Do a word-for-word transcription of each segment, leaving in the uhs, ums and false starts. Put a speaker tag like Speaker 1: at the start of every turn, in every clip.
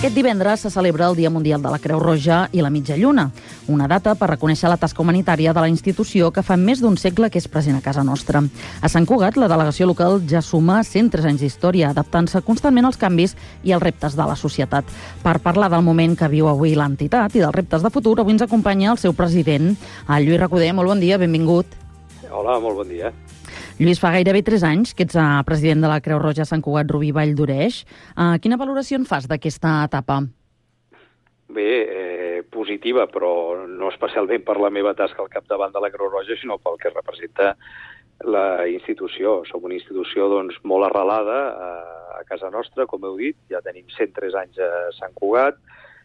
Speaker 1: Aquest divendres se celebra el Dia Mundial de la Creu Roja i la Mitja Lluna, una data per reconèixer la tasca humanitària de la institució que fa més d'un segle que és present a casa nostra. A Sant Cugat, la delegació local ja suma cent tres anys d'història, adaptant-se constantment als canvis i als reptes de la societat. Per parlar del moment que viu avui l'entitat i dels reptes de futur, avui ens acompanya el seu president, el Lluís Recoder. Molt bon dia, benvingut.
Speaker 2: Hola, molt bon dia.
Speaker 1: Lluís, fa gairebé tres anys que ets president de la Creu Roja Sant Cugat Rubí Vall d'Oreix. Uh, quina valoració en fas d'aquesta etapa?
Speaker 2: Bé, eh, positiva, però no especialment per la meva tasca al capdavant de la Creu Roja, sinó pel que representa la institució. Som una institució doncs, molt arrelada a, a casa nostra, com heu dit. Ja tenim cent tres anys a Sant Cugat,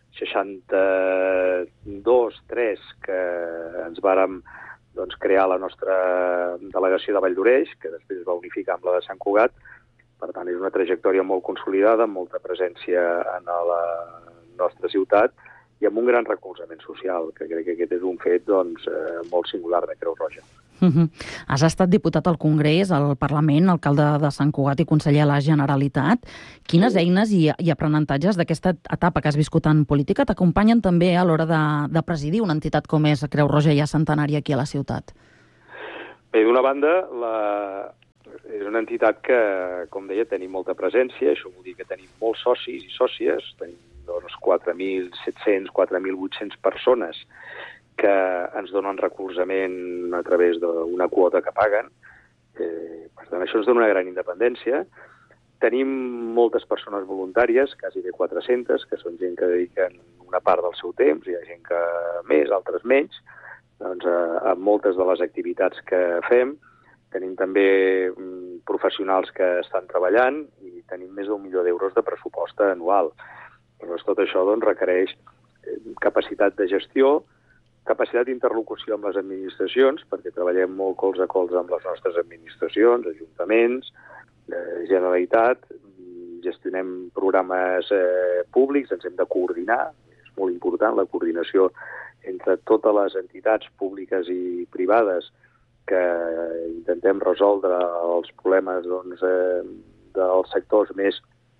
Speaker 2: seixanta-dos, tres que ens vàrem doncs, crear la nostra delegació de Vall d'Oreix, que després es va unificar amb la de Sant Cugat. Per tant, és una trajectòria molt consolidada, amb molta presència en la nostra ciutat i amb un gran recolzament social, que crec que aquest és un fet doncs, eh, molt singular de Creu Roja.
Speaker 1: Uh-huh. Has estat diputat al Congrés, al Parlament, alcalde de Sant Cugat i conseller a la Generalitat. Quines sí. eines i, i aprenentatges d'aquesta etapa que has viscut en política t'acompanyen també a l'hora de, de presidir una entitat com és Creu Roja ja centenària aquí a la ciutat?
Speaker 2: Bé, d'una banda, la... és una entitat que, com deia, tenim molta presència. Això vol dir que tenim molts socis i sòcies. Tenim doncs, quatre mil set-cents, quatre mil vuit-cents persones que ens donen recolzament a través d'una quota que paguen. Eh, per tant, això ens dona una gran independència. Tenim moltes persones voluntàries, quasi de quatre-centes, que són gent que dediquen una part del seu temps, hi ha gent que més, altres menys, doncs, a, a moltes de les activitats que fem. Tenim també mm, professionals que estan treballant i tenim més d'un milió d'euros de pressupost anual. Llavors, tot això doncs, requereix capacitat de gestió, capacitat d'interlocució amb les administracions, perquè treballem molt colze a colze amb les nostres administracions, ajuntaments, eh, Generalitat, gestionem programes eh, públics, ens hem de coordinar, és molt important la coordinació entre totes les entitats públiques i privades que intentem resoldre els problemes doncs, eh, dels sectors més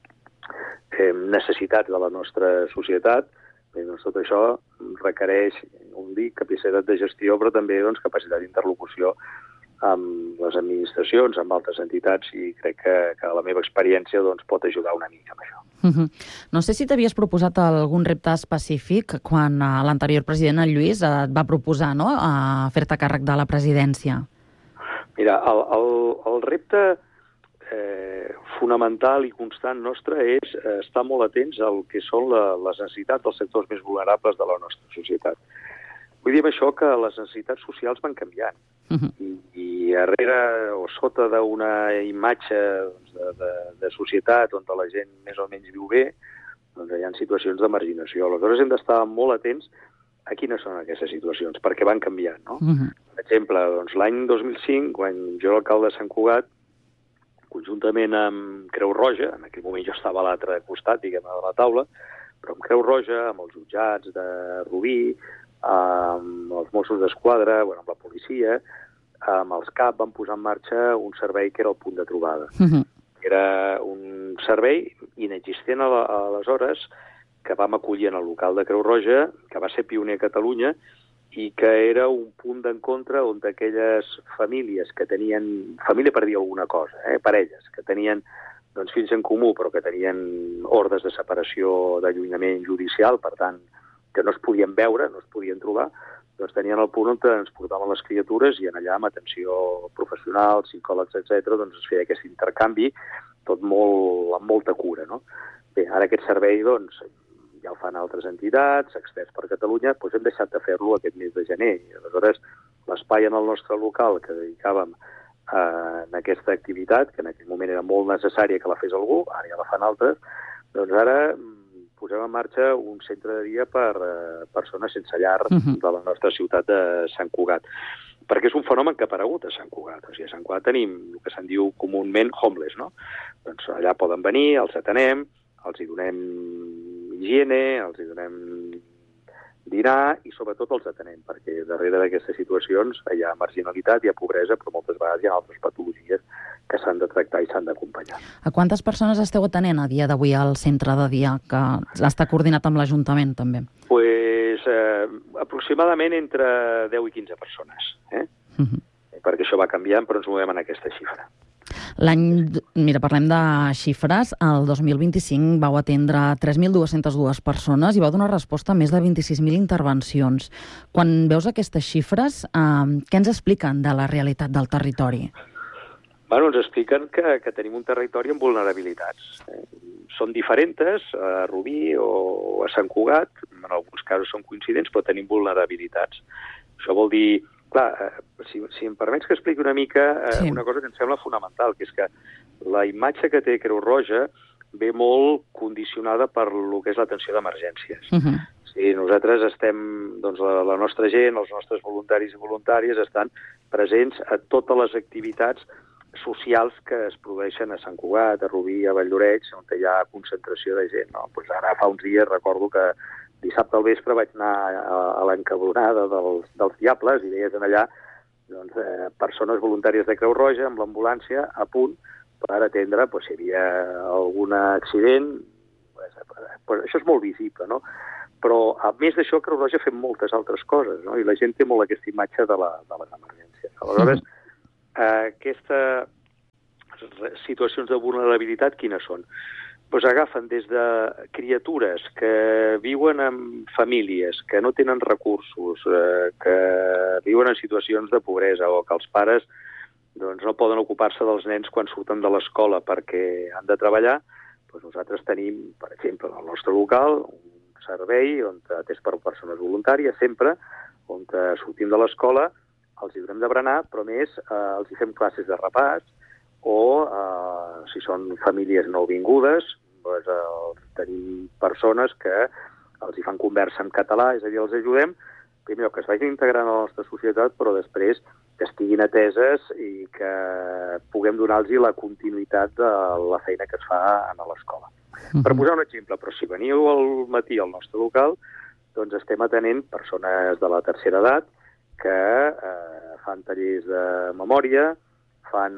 Speaker 2: eh, necessitats de la nostra societat. Bé, doncs tot això requereix, com dic, capacitat de gestió, però també doncs, capacitat d'interlocució amb les administracions, amb altres entitats, i crec que, que la meva experiència doncs, pot ajudar una mica amb això.
Speaker 1: Uh-huh. No sé si t'havies proposat algun repte específic quan l'anterior president, el Lluís, et va proposar no? a fer-te càrrec de la presidència.
Speaker 2: Mira, el, el, el repte eh, fonamental i constant nostre és eh, estar molt atents al que són la, les necessitats dels sectors més vulnerables de la nostra societat. Vull dir amb això que les necessitats socials van canviant. Uh-huh. I, I darrere o sota d'una imatge doncs, de, de, de societat on la gent més o menys viu bé, doncs hi ha situacions de marginació. Aleshores hem d'estar molt atents a quines són aquestes situacions, perquè van canviant. No? Uh-huh. Per exemple, doncs, l'any dos mil cinc, quan jo era alcalde de Sant Cugat, conjuntament amb Creu Roja, en aquell moment jo estava a l'altre costat, diguem-ne, de la taula, però amb Creu Roja, amb els jutjats de Rubí, amb els Mossos d'Esquadra, bueno, amb la policia, amb els C A P, van posar en marxa un servei que era el punt de trobada. Uh-huh. Era un servei inexistent aleshores que vam acollir en el local de Creu Roja, que va ser pioner a Catalunya, i que era un punt d'encontre on aquelles famílies que tenien, família per dir alguna cosa, eh, parelles, que tenien doncs, fills en comú, però que tenien ordres de separació, d'allunyament judicial, per tant, que no es podien veure, no es podien trobar, doncs tenien el punt on ens portaven les criatures i en allà, amb atenció professional, psicòlegs, etcètera, doncs es feia aquest intercanvi, tot molt, amb molta cura. No? Bé, ara aquest servei, doncs, ja el fan altres entitats, experts per Catalunya, doncs hem deixat de fer-lo aquest mes de gener. I aleshores, l'espai en el nostre local que dedicàvem eh, en aquesta activitat, que en aquell moment era molt necessària que la fes algú, ara ja la fan altres, doncs ara posem en marxa un centre de dia per eh, persones sense llar uh-huh. de la nostra ciutat de Sant Cugat. Perquè és un fenomen que ha aparegut a Sant Cugat. O sigui, a Sant Cugat tenim el que se'n diu comúment homeless, no? Doncs allà poden venir, els atenem, els hi donem higiene, els hi donem dinar i sobretot els atenem, perquè darrere d'aquestes situacions hi ha marginalitat, hi ha pobresa, però moltes vegades hi ha altres patologies que s'han de tractar i s'han d'acompanyar.
Speaker 1: A quantes persones esteu atenent a dia d'avui al centre de dia, que està coordinat amb l'Ajuntament també?
Speaker 2: Pues, eh, aproximadament entre deu i quinze persones, eh? Uh-huh. Perquè això va canviant, però ens movem en aquesta xifra.
Speaker 1: L'any, mira, parlem de xifres, el dos mil vint-i-cinc vau atendre tres mil dos-centes dues persones i vau donar resposta a més de vint-i-sis mil intervencions. Quan veus aquestes xifres, eh, què ens expliquen de la realitat del territori?
Speaker 2: Bueno, ens expliquen que, que tenim un territori amb vulnerabilitats. Eh, són diferents a Rubí o a Sant Cugat, en alguns casos són coincidents, però tenim vulnerabilitats. Això vol dir... Clar, eh, si, si em permets que expliqui una mica eh, sí. una cosa que em sembla fonamental, que és que la imatge que té Creu Roja ve molt condicionada per lo que és l'atenció d'emergències. Uh-huh. Sí, nosaltres estem, doncs la, la nostra gent, els nostres voluntaris i voluntàries estan presents a totes les activitats socials que es produeixen a Sant Cugat, a Rubí, a Valldoreix, on hi ha concentració de gent. No? Pues ara fa uns dies recordo que dissabte al vespre vaig anar a, a l'encabronada dels, dels Diables i veies allà doncs, eh, persones voluntàries de Creu Roja amb l'ambulància a punt per atendre pues, si hi havia algun accident. Pues, pues, això és molt visible, no? Però a més d'això, Creu Roja fem moltes altres coses, no? I la gent té molt aquesta imatge de, la, de les emergències. Aleshores, eh, aquestes situacions de vulnerabilitat, quines són? Pues agafen des de criatures que viuen en famílies, que no tenen recursos, eh, que viuen en situacions de pobresa o que els pares doncs, no poden ocupar-se dels nens quan surten de l'escola perquè han de treballar, doncs nosaltres tenim, per exemple, al nostre local, un servei on és per persones voluntàries, sempre, on sortim de l'escola, els hi donem de berenar, però més eh, els hi fem classes de repàs, o eh, si són famílies nouvingudes, doncs, eh, tenim persones que els hi fan conversa en català, és a dir, els ajudem, primer que es vagin integrant a la nostra societat, però després que estiguin ateses i que puguem donar-los la continuïtat de la feina que es fa a l'escola. Uh-huh. Per posar un exemple, però si veniu al matí al nostre local, doncs estem atenent persones de la tercera edat que eh, fan tallers de memòria, fan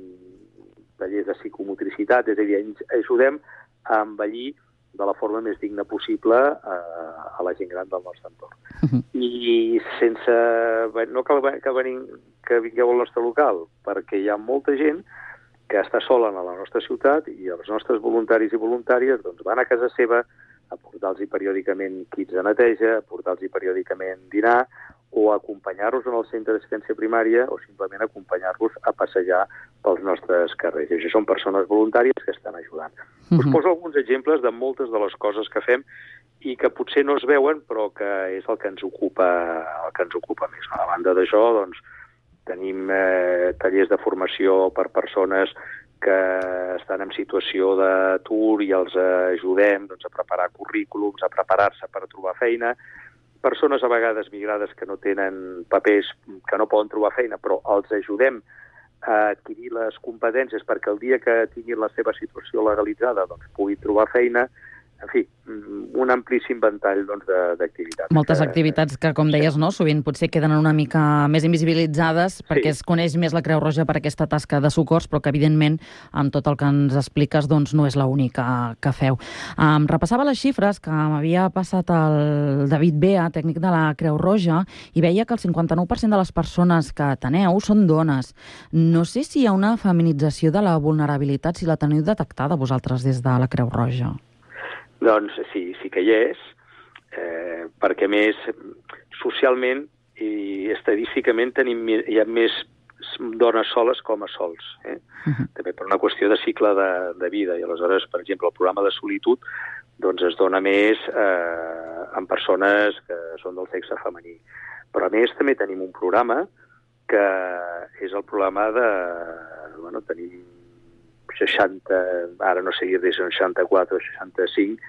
Speaker 2: tallers de psicomotricitat, és a dir, ajudem a envellir de la forma més digna possible eh, a la gent gran del nostre entorn. Uh-huh. I sense... no cal que, venim, que vingueu al nostre local, perquè hi ha molta gent que està sola a la nostra ciutat i els nostres voluntaris i voluntàries doncs, van a casa seva a portar-los periòdicament kits de neteja, a portar-los periòdicament dinar, o acompanyar-los en el centre d'assistència primària o simplement acompanyar-los a passejar pels nostres carrers. I això són persones voluntàries que estan ajudant. Uh-huh. Us poso alguns exemples de moltes de les coses que fem i que potser no es veuen, però que és el que ens ocupa, el que ens ocupa més. A banda d'això, doncs, tenim eh, tallers de formació per persones que estan en situació d'atur i els ajudem doncs, a preparar currículums, a preparar-se per trobar feina. Persones a vegades migrades que no tenen papers, que no poden trobar feina, però els ajudem a adquirir les competències perquè el dia que tinguin la seva situació legalitzada doncs, puguin trobar feina. En fi, un amplíssim ventall doncs, d'activitats.
Speaker 1: Moltes que, activitats que, com deies, no, sovint potser queden una mica més invisibilitzades perquè sí. Es coneix més la Creu Roja per aquesta tasca de socors, però que, evidentment, amb tot el que ens expliques, doncs, no és l'única que feu. Um, repassava les xifres que m'havia passat el David Bea, tècnic de la Creu Roja, i veia que el cinquanta-nou per cent de les persones que ateneu són dones. No sé si hi ha una feminització de la vulnerabilitat, si la teniu detectada vosaltres des de la Creu Roja.
Speaker 2: Doncs sí, sí que hi és, eh, perquè més socialment i estadísticament tenim, hi ha més dones soles com a sols, eh? Uh-huh. També per una qüestió de cicle de, de vida, i aleshores, per exemple, el programa de solitud doncs es dona més eh, en persones que són del sexe femení. Però a més també tenim un programa que és el programa de... Bueno, tenim seixanta, ara no sé dir si són seixanta-quatre o seixanta-cinc,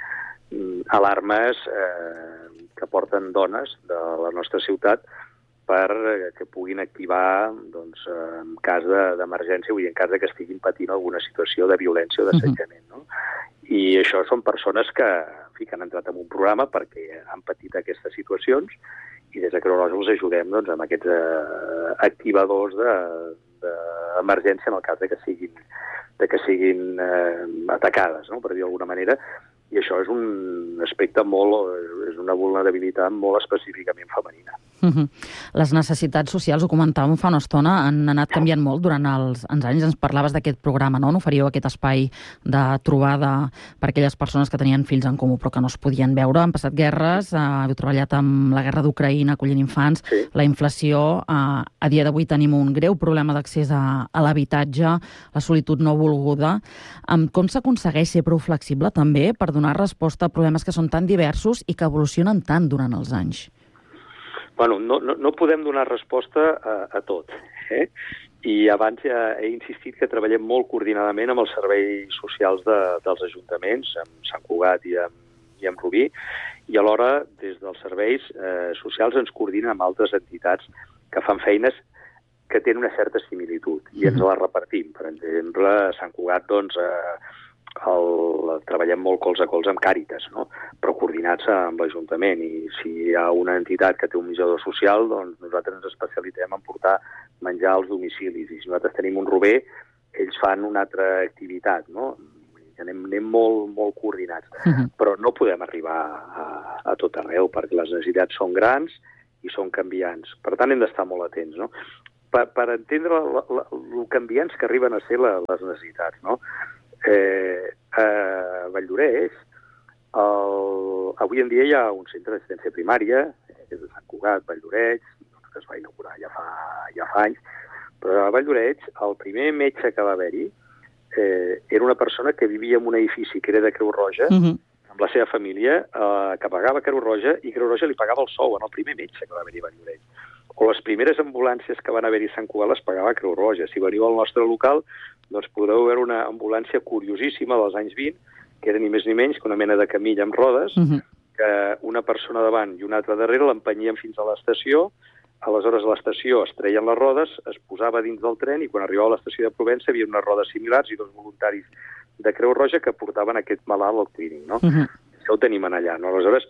Speaker 2: alarmes eh, que porten dones de la nostra ciutat per que puguin activar doncs, en cas d'emergència, vull dir, en cas de que estiguin patint alguna situació de violència o d'assetjament. No? I això són persones que en fi, que han entrat en un programa perquè han patit aquestes situacions i des de Creu Roja els ajudem doncs, amb aquests eh, activadors d'emergència de, en el cas de que siguin, de que siguin eh, atacades, no? Per dir d'alguna manera, i això és un aspecte molt, és una vulnerabilitat molt específicament femenina.
Speaker 1: Uh-huh. Les necessitats socials, ho comentàvem fa una estona, han anat canviant molt durant els, els anys. Ens parlaves d'aquest programa, no? N'oferiu aquest espai de trobada per aquelles persones que tenien fills en comú però que no es podien veure. Han passat guerres, eh, heu treballat amb la guerra d'Ucraïna, acollint infants, sí. La inflació, eh, a dia d'avui tenim un greu problema d'accés a, a l'habitatge, la solitud no volguda. Um, com s'aconsegueix ser prou flexible també per donar resposta a problemes que són tan diversos i que evolucionen tant durant els anys?
Speaker 2: Bueno, no, no, no podem donar resposta a, a tot, eh? I abans ja he insistit que treballem molt coordinadament amb els serveis socials de, dels ajuntaments, amb Sant Cugat i amb, i amb Rubí, i alhora des dels serveis eh, socials ens coordinen amb altres entitats que fan feines que tenen una certa similitud i ens la repartim. Per exemple, a Sant Cugat, doncs, eh, el, treballem molt colze a colze amb Càritas, no? Però coordinats amb l'Ajuntament, i si hi ha una entitat que té un menjador social, doncs nosaltres ens especialitzem en portar menjar als domicilis, i si nosaltres tenim un rober, ells fan una altra activitat, no? Anem, anem molt, molt coordinats, uh-huh. Però no podem arribar a, a tot arreu, perquè les necessitats són grans i són canviants. Per tant, hem d'estar molt atents, no? Per, per entendre el canviants que arriben a ser la, les necessitats, no? Eh, a Valldoreix, el, avui en dia hi ha un centre d'assistència primària, que és de Sant Cugat, Valldoreix, que es va inaugurar ja fa, ja fa anys, però a Valldoreix el primer metge que va haver-hi eh, era una persona que vivia en un edifici que era de Creu Roja, uh-huh. amb la seva família, eh, que pagava Creu Roja, i Creu Roja li pagava el sou en el primer metge que va haver-hi a Valldoreix. O les primeres ambulàncies que van haver-hi a Sant Cugat les pagava Creu Roja. Si veniu al nostre local, doncs podreu veure una ambulància curiosíssima dels anys vint, que era ni més ni menys que una mena de camilla amb rodes, uh-huh. que una persona davant i una altra darrere l'empenyien fins a l'estació, aleshores a l'estació es treien les rodes, es posava dins del tren, i quan arribava a l'estació de Provença hi havia unes rodes similars i dos voluntaris de Creu Roja que portaven aquest malalt al clínic, no? Uh-huh. Això ho tenim allà, no? Aleshores,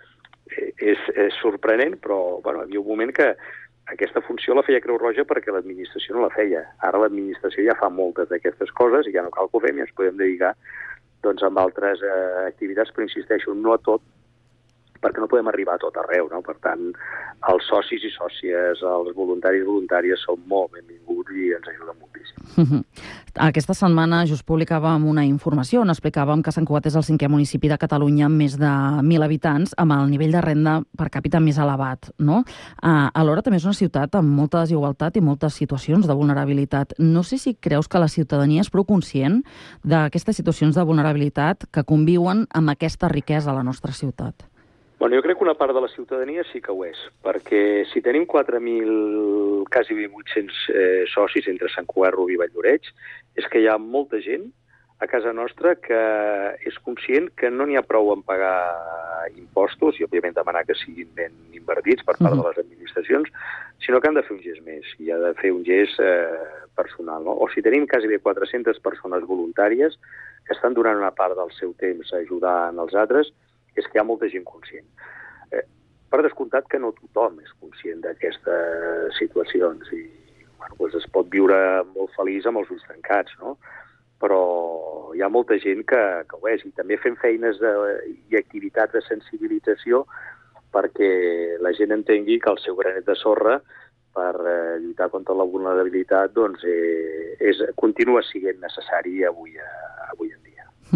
Speaker 2: és, és sorprenent, però bueno, hi havia un moment que aquesta funció la feia Creu Roja perquè l'administració no la feia. Ara l'administració ja fa moltes d'aquestes coses i ja no cal que ho fem i ens podem dedicar doncs, amb altres eh, activitats, però insisteixo, no a tot, perquè no podem arribar a tot arreu, no? Per tant, els socis i sòcies, els voluntaris i voluntàries són molt benvinguts i ens ajuden moltíssim.
Speaker 1: Uh-huh. Aquesta setmana just publicàvem una informació on explicàvem que Sant Cugat és el cinquè municipi de Catalunya amb més de mil habitants, amb el nivell de renda per càpita més elevat, no? Uh, alhora també és una ciutat amb molta desigualtat i moltes situacions de vulnerabilitat. No sé si creus que la ciutadania és prou conscient d'aquestes situacions de vulnerabilitat que conviuen amb aquesta riquesa a la nostra ciutat.
Speaker 2: Bueno, jo crec que una part de la ciutadania sí que ho és, perquè si tenim quatre mil, quasi vuit-cents eh, socis entre Sant Cugat, Rubí i Valldoreix, és que hi ha molta gent a casa nostra que és conscient que no n'hi ha prou en pagar impostos i, òbviament, demanar que siguin ben invertits per part de les administracions, sinó que han de fer un gest més, i ha de fer un gest eh, personal, no? O si tenim quasi quatre-centes persones voluntàries que estan donant una part del seu temps a ajudar en els altres, és que hi ha molta gent conscient. Eh, per descomptat que no tothom és conscient d'aquestes situacions i bueno, doncs es pot viure molt feliç amb els ulls tancats, no? Però hi ha molta gent que, que ho és, i també fem feines de, i activitats de sensibilització perquè la gent entengui que el seu granet de sorra per eh, lluitar contra la vulnerabilitat doncs, eh, és, continua sent necessari avui, eh, avui en dia.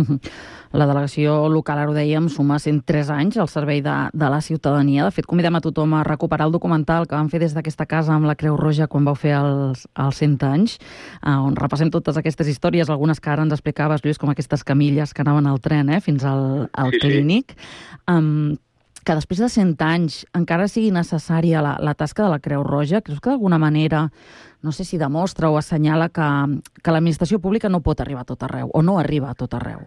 Speaker 1: La delegació local, ara ho dèiem, suma cent tres anys al servei de, de la ciutadania. De fet, convidem a tothom a recuperar el documental que vam fer des d'aquesta casa amb la Creu Roja quan vau fer els, els cent anys, on repassem totes aquestes històries, algunes que ara ens explicaves, Lluís, com aquestes camilles que anaven al tren eh, fins al, al sí, clínic. Sí. Um, que després de cent anys encara sigui necessària la, la tasca de la Creu Roja, creus que d'alguna manera, no sé si demostra o assenyala que, que l'administració pública no pot arribar a tot arreu, o no arriba a tot arreu?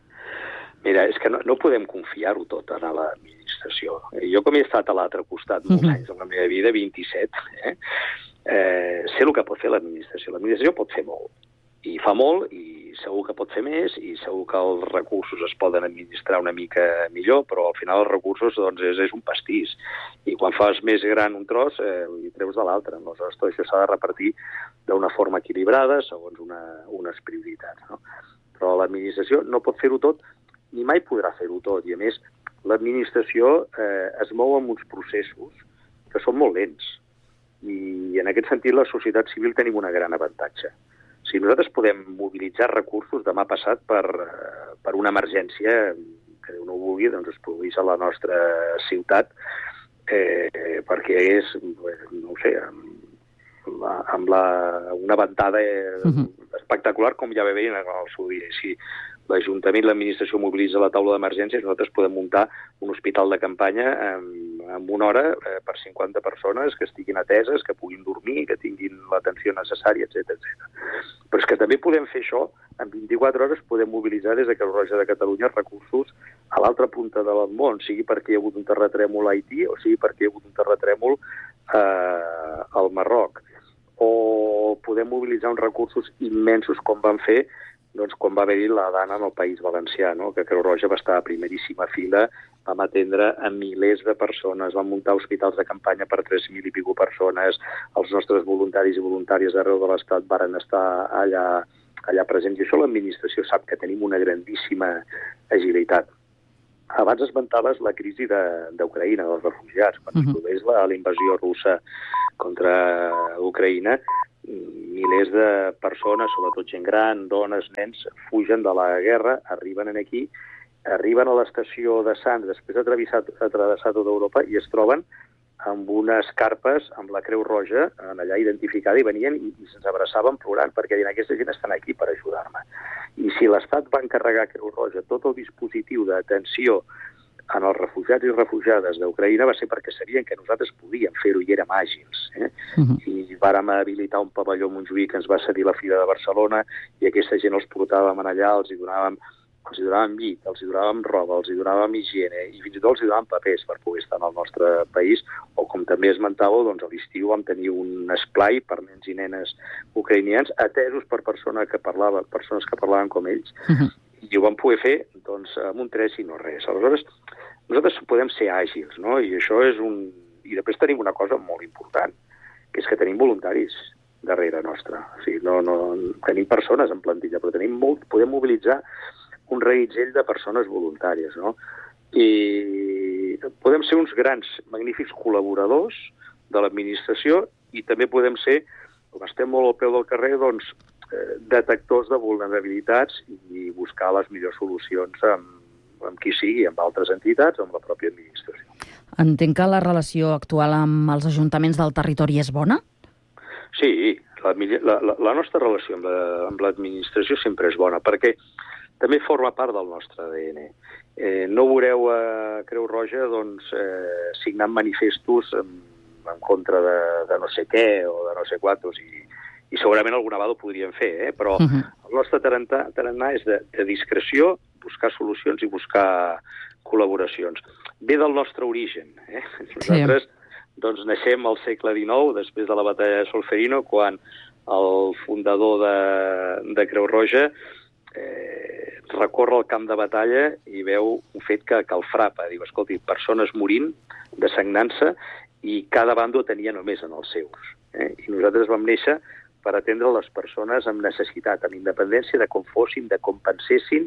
Speaker 2: Mira, és que no, no podem confiar-ho tot a l'administració. Jo, com he estat a l'altre costat molts uh-huh. anys de la meva vida, vint-i-set, eh, eh, sé el que pot fer l'administració. L'administració pot fer molt, i fa molt, i segur que pot fer més i segur que els recursos es poden administrar una mica millor, però al final els recursos doncs, és, és un pastís. I quan fas més gran un tros, eh, li treus de l'altre. Aleshores, tot això s'ha de repartir d'una forma equilibrada, segons una, unes prioritats. No? Però l'administració no pot fer-ho tot, ni mai podrà fer-ho tot. I, a més, l'administració eh, es mou amb uns processos que són molt lents. I, en aquest sentit, la societat civil tenim una gran avantatge. Si nosaltres podem mobilitzar recursos demà passat per, per una emergència, que Déu no ho vulgui, doncs es produís a la nostra ciutat, eh, perquè és, no ho sé, amb, la, amb la, una ventada uh-huh. espectacular, com ja va haver al seu dia. Si l'Ajuntament i l'administració mobilitza la taula d'emergències, nosaltres podem muntar un hospital de campanya en, en una hora eh, per cinquanta persones que estiguin ateses, que puguin dormir, que tinguin l'atenció necessària, etcètera, etcètera. Però és que també podem fer això, en vint-i-quatre hores podem mobilitzar des de Creu Roja de Catalunya recursos a l'altra punta del món, sigui perquè hi ha hagut un terratrèmol a Haití o sigui perquè hi ha hagut un terratrèmol eh, al Marroc. O podem mobilitzar uns recursos immensos com van fer doncs, quan va haver-hi la Dana en el País Valencià, no? Que Creu Roja va estar a primeríssima fila, vam atendre a milers de persones, vam muntar hospitals de campanya per tres mil i pico persones, els nostres voluntaris i voluntàries d'arreu de l'Estat varen estar allà, allà presents, i això l'administració sap que tenim una grandíssima agilitat. Abans esmentaves la crisi d'Ucraïna, de, dels refugiats, quan es produeix la, la invasió russa contra Ucraïna, milers de persones, sobretot gent gran, dones, nens, fugen de la guerra, arriben aquí, arriben a l'estació de Sants, després de travessar, travessar tota Europa, i es troben amb unes carpes amb la Creu Roja allà identificada, i venien i, i se'ns abraçaven plorant, perquè deien, aquesta gent estan aquí per ajudar-me. I si l'Estat va encarregar a Creu Roja tot el dispositiu d'atenció en els refugiats i refugiades d'Ucraïna va ser perquè sabien que nosaltres podíem fer-ho i érem àgils. Eh? Uh-huh. I vàrem habilitar un pavelló a Montjuïc que ens va cedir la Fira de Barcelona, i aquesta gent els portàvem allà, els hi donàvem, els hi donàvem llit, els hi donàvem roba, els hi donàvem higiene, i fins i tot els hi donàvem papers per poder estar en el nostre país, o com també esmentàveu, doncs a l'estiu vam tenir un esplai per nens i nenes ucraïnians atesos per persona que parlava, persones que parlaven com ells, uh-huh. i ho vam poder fer doncs, amb un tres i no res. Aleshores, nosaltres podem ser àgils, no? I això és un... I després tenim una cosa molt important, que és que tenim voluntaris darrere nostra. O sigui, no, no... Tenim persones en plantilla, però tenim molt... podem mobilitzar un reguitzell de persones voluntàries, no? I podem ser uns grans, magnífics col·laboradors de l'administració, i també podem ser, com estem molt al peu del carrer, doncs, detectors de vulnerabilitats i buscar les millors solucions amb, amb qui sigui, amb altres entitats o amb la pròpia administració.
Speaker 1: Entenc que la relació actual amb els ajuntaments del territori és bona?
Speaker 2: Sí, la, la, la nostra relació amb l'administració sempre és bona, perquè també forma part del nostre A D N. Eh, no veureu a Creu Roja doncs, eh, signant manifestos en, en contra de, de no sé què o de no sé quantos, i i segurament alguna vegada ho podríem fer, eh? Però uh-huh. el nostre tarannà, tarannà és de, de discreció, buscar solucions i buscar col·laboracions. Ve del nostre origen. Eh? Nosaltres sí. doncs, naixem al segle dinou, després de la batalla de Solferino, quan el fundador de, de Creu Roja eh, recorre al camp de batalla i veu un fet que, que el frapa. Diu, escolti, persones morint, desagnant-se, i cada bando tenia només en els seus. Eh? I nosaltres vam néixer per atendre les persones amb necessitat, amb independència de com fossin, de com pensessin,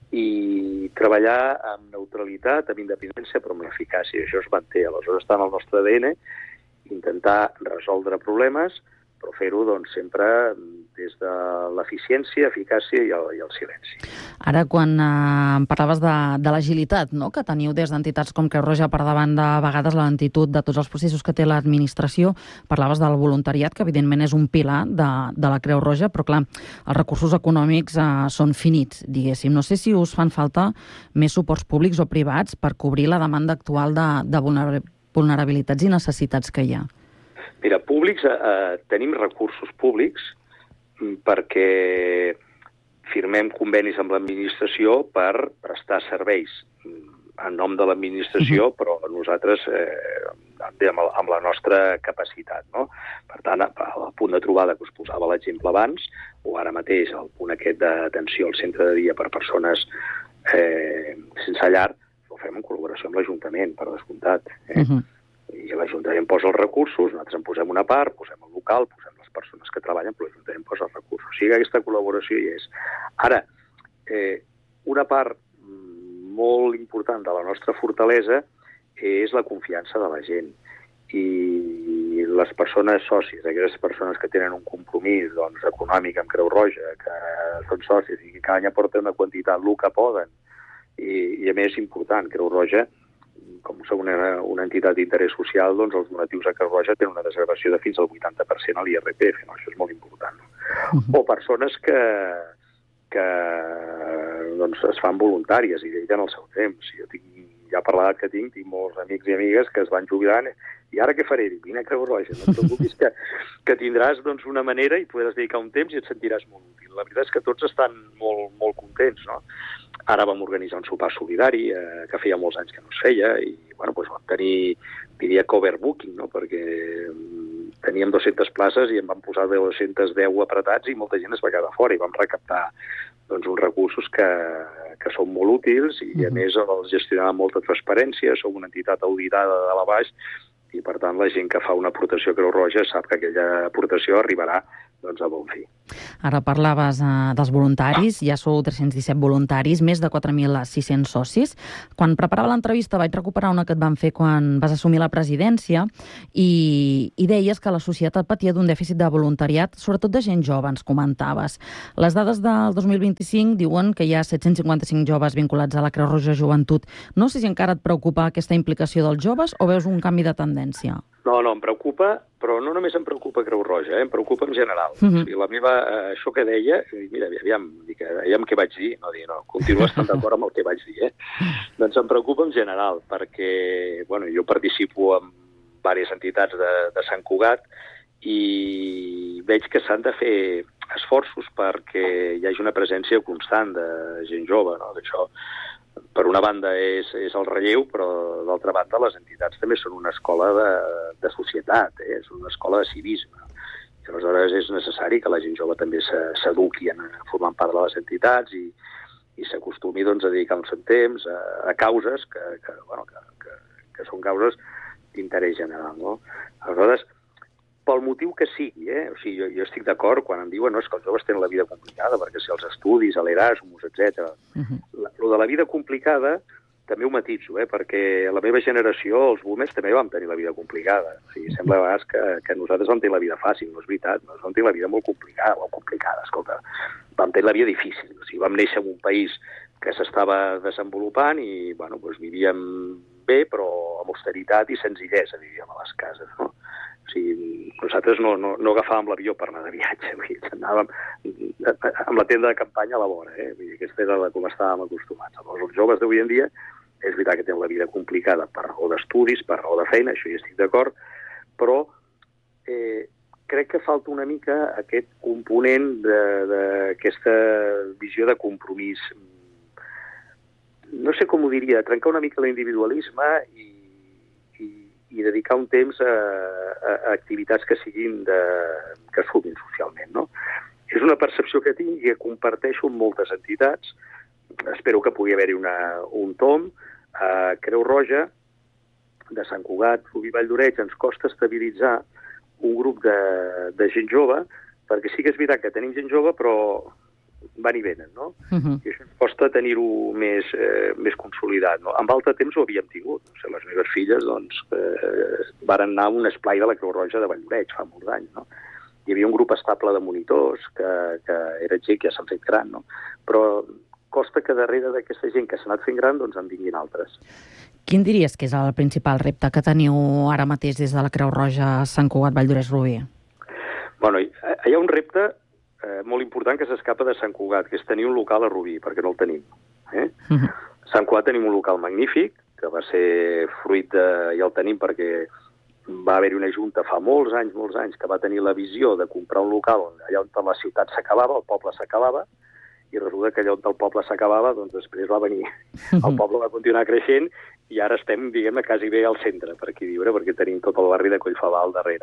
Speaker 2: i treballar amb neutralitat, amb independència, però amb eficàcia. Això es manté. Aleshores està en el nostre A D N intentar resoldre problemes, però fer-ho doncs, sempre des de l'eficiència, eficàcia i el, i el silenci.
Speaker 1: Ara, quan eh, parlaves de, de l'agilitat, no?, que teniu des d'entitats com Creu Roja per davant de vegades la lentitud de tots els processos que té l'administració, parlaves del voluntariat, que evidentment és un pilar de, de la Creu Roja, però clar, els recursos econòmics eh, són finits, diguéssim. No sé si us fan falta més suports públics o privats per cobrir la demanda actual de, de vulnerabilitats i necessitats que hi ha.
Speaker 2: Mira, públics, eh, tenim recursos públics perquè firmem convenis amb l'administració per prestar serveis en nom de l'administració, però nosaltres eh, amb, amb la nostra capacitat, no? Per tant, al punt de trobada que us posava l'exemple abans, o ara mateix el punt aquest d'atenció al centre de dia per persones eh, sense llar, ho fem en col·laboració amb l'Ajuntament, per descomptat. Eh? Uh-huh. I l'Ajuntament posa els recursos, nosaltres en posem una part, posem el local, posem les persones que treballen, però l'Ajuntament posa els recursos. O sigui, aquesta col·laboració hi és. Ara, eh, una part molt important de la nostra fortalesa és la confiança de la gent. I les persones sòcies, aquelles persones que tenen un compromís doncs, econòmic amb Creu Roja, que són sòcies i que cada any aporten una quantitat, el que poden, i, i a més important, Creu Roja, com som una, una entitat d'interès social, doncs els donatius a Creu Roja tenen una desgravació de fins al vuitanta per cent a l'I R P F, no? Això és molt important. No? Uh-huh. O persones que, que doncs, es fan voluntàries i dediquen el seu temps. Jo tinc, ja parlat que tinc, tinc molts amics i amigues que es van jubilant i ara què faré? Dic, vine a Creu Roja, no et preocupis que, que tindràs doncs, una manera i podràs dedicar un temps i et sentiràs molt útil. La veritat és que tots estan molt, molt contents, no? Ara vam organitzar un sopar solidari, eh, que feia molts anys que no es feia, i bueno, doncs vam tenir, diria, coverbooking, no? Perquè teníem dues-centes places i en vam posar dos-cents deu apretats i molta gent es va quedar fora i vam recaptar doncs, uns recursos que, que són molt útils i, a més, els gestionàvem amb molta transparència, som una entitat auditada de la baix i, per tant, la gent que fa una aportació a Creu Roja sap que aquella aportació arribarà doncs, a bon fi.
Speaker 1: Ara parlaves eh, dels voluntaris, ja sou tres-cents disset voluntaris, més de quatre mil sis-cents socis. Quan preparava l'entrevista vaig recuperar una que et van fer quan vas assumir la presidència i, i deies que la societat patia d'un dèficit de voluntariat, sobretot de gent jove, ens comentaves. Les dades del dos mil vint-i-cinc diuen que hi ha set-cents cinquanta-cinc joves vinculats a la Creu Roja Joventut. No sé si encara et preocupa aquesta implicació dels joves o veus un canvi de tendència?
Speaker 2: No, no, em preocupa, però no només em preocupa Creu Roja, eh? Em preocupa en general. Uh-huh. O sigui, la meva, eh, això que deia, mira, aviam, dic, aviam què vaig dir, no dir, no, continuo estant d'acord amb el que vaig dir, eh? Doncs em preocupa en general, perquè, bueno, jo participo en diverses entitats de, de Sant Cugat i veig que s'han de fer esforços perquè hi hagi una presència constant de gent jove, no? D'això, per una banda és, és el relleu, però d'altra banda les entitats també són una escola de, de societat, eh? És una escola de civisme. I aleshores és necessari que la gent jove també s'eduqui en formant part de les entitats i, i s'acostumi doncs, a dedicar un cert temps a, a causes que, que, bueno, que, que, que són causes d'interès general. No? Aleshores, pel motiu que sigui, eh? O sigui, jo, jo estic d'acord quan em diuen no, és que els joves tenen la vida complicada, perquè si els estudis, l'Erasmus, etcètera. Uh-huh. Lo de la vida complicada també ho matitzo, eh? Perquè la meva generació, els boomers, també vam tenir la vida complicada. O sigui, sembla a vegades que, que nosaltres vam tenir la vida fàcil, no és veritat, nosaltres vam tenir la vida molt complicada, molt complicada, escolta, vam tenir la vida difícil. O sigui, vam néixer en un país que s'estava desenvolupant i, bueno, doncs vivíem bé, però amb austeritat i senzillesa vivíem a les cases, no? O sigui, nosaltres no, no, no agafàvem l'avió per anar de viatge, vull dir, anàvem amb la tenda de campanya a la vora, eh? Vull dir, aquesta era la, com estàvem acostumats. Llavors, els joves d'avui en dia, és veritat que tenen la vida complicada per raó d'estudis, per raó de feina, això hi estic d'acord, però eh, crec que falta una mica aquest component d'aquesta visió de compromís. No sé com ho diria, trencar una mica l'individualisme i i dedicar un temps a, a, a activitats que siguin de, que sumin socialment, no? És una percepció que tinc i que comparteixo amb moltes entitats. Espero que pugui haver-hi una, un tom. A Creu Roja, de Sant Cugat, Rubí, Valldoreix, ens costa estabilitzar un grup de, de gent jove, perquè sí que és veritat que tenim gent jove, però van i venen, no? Uh-huh. I això ens costa tenir-ho més, eh, més consolidat, no? Amb altre temps ho havíem tingut. No sé, les meves filles, doncs, eh, varen anar a un esplai de la Creu Roja de Valldoreix fa molts anys, no? Hi havia un grup estable de monitors, que, que era gent que ja s'han fet gran, no? Però costa que darrere d'aquesta gent que s'ha anat fent gran, doncs en vinguin altres.
Speaker 1: Quin diries que és el principal repte que teniu ara mateix des de la Creu Roja Sant Cugat, Valldoreix, Rubí?
Speaker 2: Bueno, hi ha un repte Eh, molt important que s'escapa de Sant Cugat, que és tenir un local a Rubí, perquè no el tenim. Eh? Uh-huh. A Sant Cugat tenim un local magnífic, que va ser fruit de... ja el tenim perquè va haver-hi una junta fa molts anys, molts anys, que va tenir la visió de comprar un local allà on la ciutat s'acabava, el poble s'acabava, i resulta que allò on el poble s'acabava, doncs després va venir, el poble va continuar creixent, i ara estem, diguem-ne, quasi bé al centre, per aquí viure, perquè tenim tot el barri de Collfabà al darrere.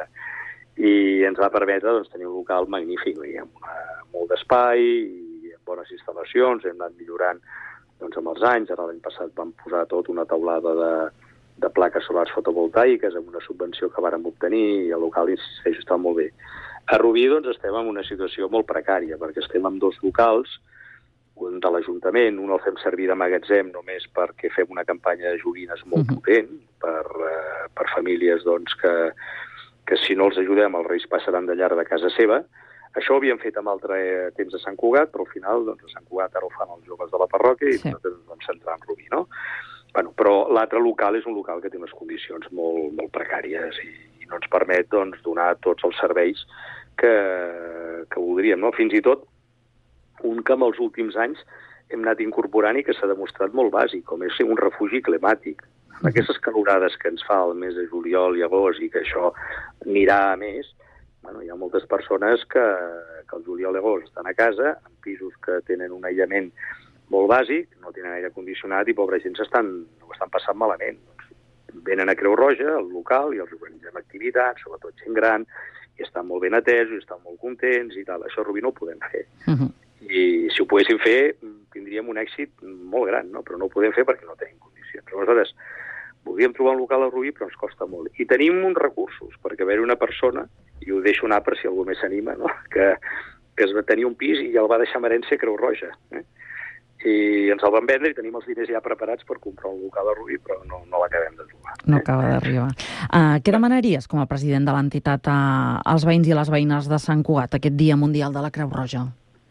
Speaker 2: I ens va permetre doncs, tenir un local magnífic, amb una, molt d'espai i amb bones instal·lacions, hem anat millorant doncs, amb els anys. Ara l'any passat vam posar tot una taulada de, de plaques solars fotovoltaiques amb una subvenció que vàrem obtenir i el local, insisteix, està molt bé. A Rubí doncs, estem en una situació molt precària, perquè estem amb dos locals, un de l'Ajuntament, un el fem servir de magatzem només perquè fem una campanya de joguines molt uh-huh. potent per, uh, per famílies doncs, que, que si no els ajudem els reis passaran de llar de casa seva. Això ho havíem fet amb altre temps a Sant Cugat, però al final doncs, a Sant Cugat ara ho fan els joves de la parròquia i sí. nosaltres ens vam centrar en Rubí, no? Bueno, però l'altre local és un local que té unes condicions molt, molt precàries i, i no ens permet doncs, donar tots els serveis que, que voldríem, no? Fins i tot un que en els últims anys hem anat incorporant i que s'ha demostrat molt bàsic, com és ser un refugi climàtic. Amb aquestes calorades que ens fa el mes de juliol i agost i que això anirà a més, bueno, hi ha moltes persones que, que el juliol i agost estan a casa, en pisos que tenen un aïllament molt bàsic, no tenen aire condicionat i pobra gent s'estan, ho estan passant malament. Doncs venen a Creu Roja, al local, i els organitzem activitats, sobretot gent gran, i estan molt ben atesos, i estan molt contents i tal. Això a Rubí no ho podem fer. Uh-huh. I si ho poguéssim fer, tindríem un èxit molt gran, no? Però no ho podem fer perquè no tenim condicions. Aleshores, voldríem trobar un local a Rubí, però ens costa molt. I tenim uns recursos, perquè haver una persona, i ho deixo anar per si algú més s'anima, no? que, que es va tenir un pis i el va deixar en herència a Creu Roja. Eh? I ens el van vendre i tenim els diners ja preparats per comprar un local a Rubí, però no, no l'acabem de trobar.
Speaker 1: No acaba d'arribar. Uh, què demanaries com a president de l'entitat uh, als veïns i les veïnes de Sant Cugat aquest Dia Mundial de la Creu Roja?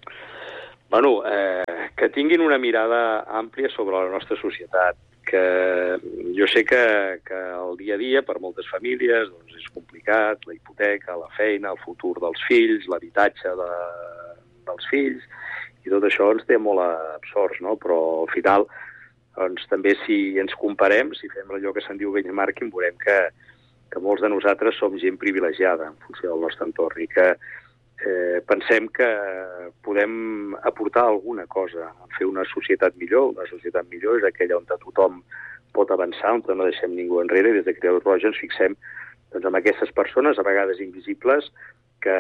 Speaker 2: Bueno, eh, que tinguin una mirada àmplia sobre la nostra societat, que jo sé que, que el dia a dia per moltes famílies doncs, és complicat, la hipoteca, la feina, el futur dels fills, l'habitatge de, dels fills, i tot això ens té molt absorts, no? Però al final, doncs, també si ens comparem, si fem allò que se'n diu benchmarking, veurem que, que molts de nosaltres som gent privilegiada en funció del nostre entorn i que eh, pensem que podem aportar alguna cosa, fer una societat millor. Una societat millor és aquella on tothom pot avançar, on no deixem ningú enrere, i des de Creu Roja ens fixem doncs, en aquestes persones, a vegades invisibles, que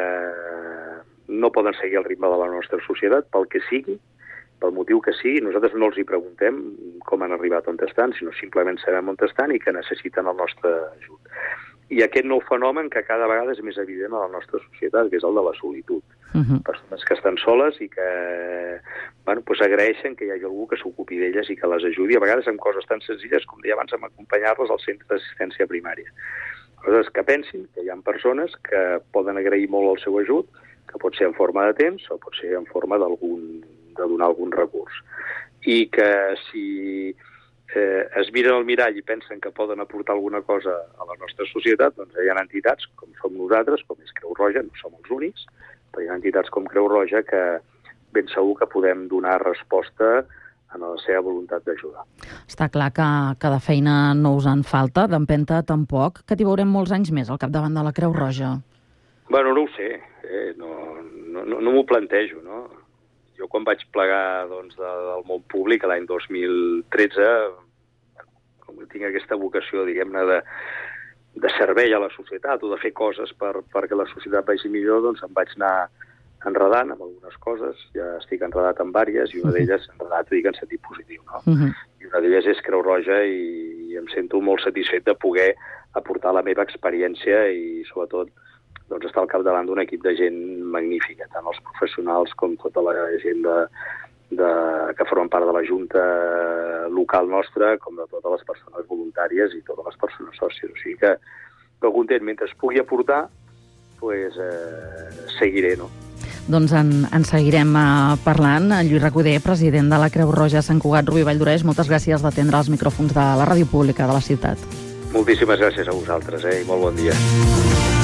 Speaker 2: no poden seguir el ritme de la nostra societat, pel que sigui, pel motiu que sigui. Nosaltres no els hi preguntem com han arribat on estan, sinó simplement sabem on estan i que necessiten el nostre ajut. I aquest nou fenomen que cada vegada és més evident a la nostra societat, que és el de la solitud. Uh-huh. Persones que estan soles i que bueno, pues agraeixen que hi hagi algú que s'ocupi d'elles i que les ajudi, a vegades amb coses tan senzilles com deia abans, amb acompanyar-les al centre d'assistència primària. Coses que pensin que hi ha persones que poden agrair molt el seu ajut, que pot ser en forma de temps o pot ser en forma d'algun, de donar algun recurs. I que si eh, es miren al mirall i pensen que poden aportar alguna cosa a la nostra societat, doncs hi ha entitats com som nosaltres, com és Creu Roja, no som els únics, però hi ha entitats com Creu Roja que ben segur que podem donar resposta en la seva voluntat d'ajudar.
Speaker 1: Està clar que, que de feina no us en falta, d'empenta tampoc, que t'hi veurem molts anys més al capdavant de la Creu Roja.
Speaker 2: Bueno, no ho sé, eh? no, no, no, no m'ho plantejo, no? Jo quan vaig plegar doncs, de, del món públic l'any dos mil tretze, com que tinc aquesta vocació, diguem-ne, de, de servei a la societat o de fer coses per, perquè la societat vagi millor, doncs em vaig anar enredant amb algunes coses, ja estic enredat en vàries, i una d'elles enredat, dic, en sentit positiu, no? Uh-huh. I una d'elles és Creu Roja i, i em sento molt satisfet de poder aportar la meva experiència i, sobretot, doncs, estar al capdavant d'un equip de gent magnífica, tant els professionals com tota la gent de, de, que formen part de la Junta local nostra, com de totes les persones voluntàries i totes les persones sòcies. O sigui que, que content, mentre es pugui aportar, pues, eh, seguiré, no?
Speaker 1: Doncs en, en seguirem uh, parlant. Lluís Recoder, president de la Creu Roja Sant Cugat, Rubí Valldoreix, moltes gràcies d'atendre els micròfons de la ràdio pública de la ciutat.
Speaker 2: Moltíssimes gràcies a vosaltres, eh, i molt bon dia.